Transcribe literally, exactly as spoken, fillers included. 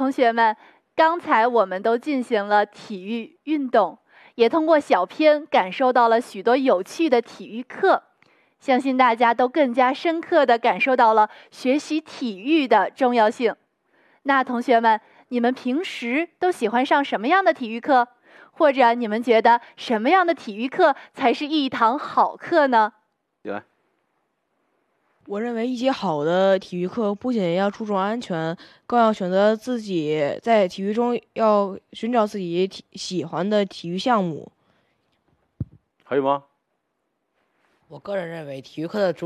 同学们，刚才我们都进行了体育运动，也通过小片感受到了许多有趣的体育课。相信大家都更加深刻地感受到了学习体育的重要性。那同学们，你们平时都喜欢上什么样的体育课？或者你们觉得什么样的体育课才是一堂好课呢？ 对。 我认为一节好的体育课不仅要注重安全，更要选择自己在体育中要寻找自己体喜欢的体育项目。 还有吗？ 我个人认为，体育课的主